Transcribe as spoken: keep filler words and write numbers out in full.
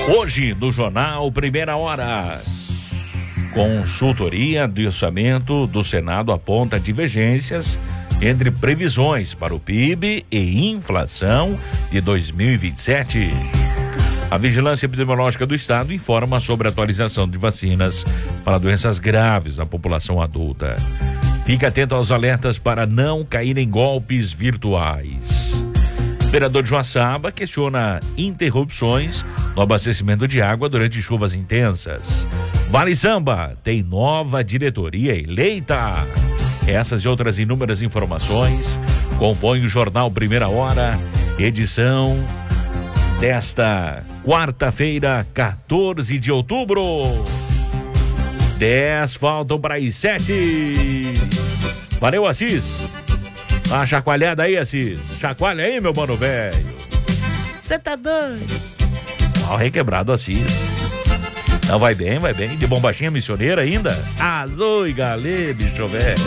Hoje, no Jornal Primeira Hora, consultoria de orçamento do Senado aponta divergências entre previsões para o P I B e inflação de dois mil e vinte e sete. A Vigilância Epidemiológica do Estado informa sobre a atualização de vacinas para doenças graves na população adulta. Fique atento aos alertas para não cair em golpes virtuais. O vereador de Joaçaba questiona interrupções no abastecimento de água durante chuvas intensas. Vale Samba tem nova diretoria eleita. Essas e outras inúmeras informações compõem o Jornal Primeira Hora, edição desta quarta-feira, quatorze de outubro. Dez faltam para as sete. Valeu, Assis. Dá uma chacoalhada aí, Assis. Chacoalha aí, meu mano velho. Você tá doido? Ó, requebrado, Assis. Não, vai bem, vai bem. De bombachinha missioneira ainda. Azul e galê, bicho velho.